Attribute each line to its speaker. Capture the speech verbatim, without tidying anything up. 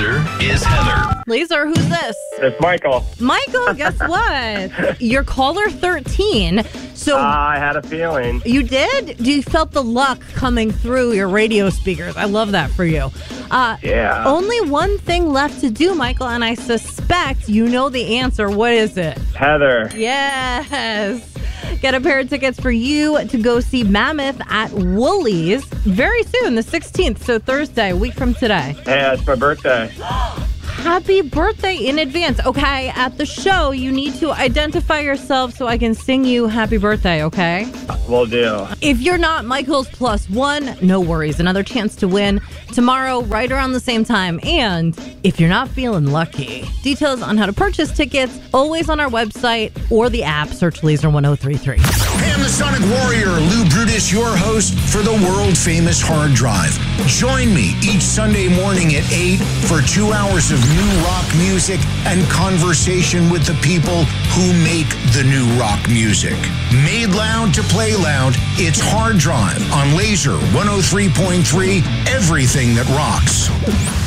Speaker 1: Laser is Heather.
Speaker 2: Laser, who's this?
Speaker 3: It's Michael.
Speaker 2: Michael, guess what? You're caller thirteen. So
Speaker 3: Uh, I had a feeling.
Speaker 2: you did? You felt the luck coming through your radio speakers. I love that for you. Uh,
Speaker 3: Yeah.
Speaker 2: Only one thing left to do, Michael, and I suspect you know the answer. What is it?
Speaker 3: Heather.
Speaker 2: Yes. Get a pair of tickets for you to go see Mammoth at Woolies very soon, the sixteenth, so Thursday, a week from today.
Speaker 3: Hey, it's my birthday.
Speaker 2: Happy birthday in advance. Okay, at the show, you need to identify yourself so I can sing you happy birthday, okay?
Speaker 3: Will do.
Speaker 2: If you're not Michael's plus one, no worries. Another chance to win tomorrow, right around the same time. And if you're not feeling lucky, details on how to purchase tickets, always on our website or the app. Search Laser one oh three three.
Speaker 4: Hey, I'm the Sonic Warrior, Lou Brutus, your host for the world-famous Hard Drive. Join me each Sunday morning at eight for two hours of new rock music and conversation with the people who make the new rock music. Made loud to play loud, it's Hard Drive on Laser one oh three point three, everything that rocks.